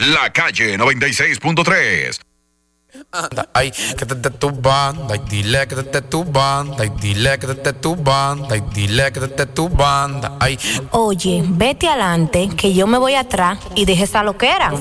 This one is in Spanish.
La Calle 96.3. Ay, quédate tu banda, y dile que te tu banda, y dile que te tu banda, y dile que te tu banda. Ay. Oye, vete adelante, que yo me voy atrás y deje esa loquera.